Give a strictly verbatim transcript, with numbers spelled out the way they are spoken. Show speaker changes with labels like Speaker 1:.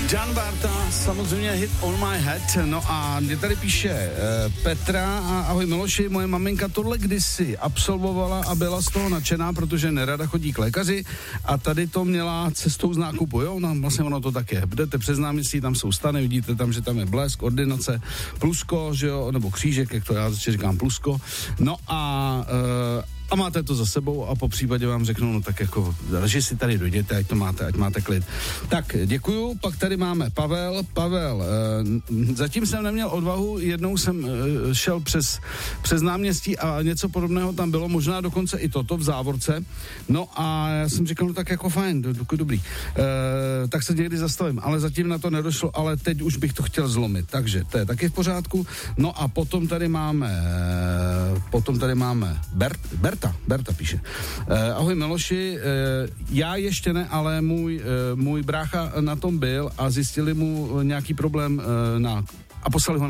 Speaker 1: Dan Barta, samozřejmě hit On My Head. No a mě tady píše uh, Petra a ahoj Miloši, moje maminka tohle kdysi absolvovala a byla z toho nadšená, protože nerada chodí k lékaři a tady to měla cestou z nákupu, jo, no, vlastně ono to tak je. Budete přes náměstí, tam jsou stany, vidíte tam, že tam je blesk, ordinace, plusko, že jo, nebo křížek, jak to já začít říkám, plusko. No a uh, a máte to za sebou a po případě vám řeknu, no tak jako, že si tady dojděte, ať to máte, ať máte klid. Tak, děkuju, pak tady máme Pavel. Pavel, e, zatím jsem neměl odvahu, jednou jsem e, šel přes, přes náměstí a něco podobného tam bylo, možná dokonce i toto v Závorce. No a já jsem říkal, no tak jako fajn, do, do, dobrý. E, tak se někdy zastavím, ale zatím na to nedošlo, ale teď už bych to chtěl zlomit, takže to je taky v pořádku. No a potom tady máme, potom tady máme Bert, Bert Berta, Berta píše. Eh, ahoj Miloši, eh, já ještě ne, ale můj, eh, můj brácha na tom byl a zjistili mu nějaký problém eh, na a poslali ho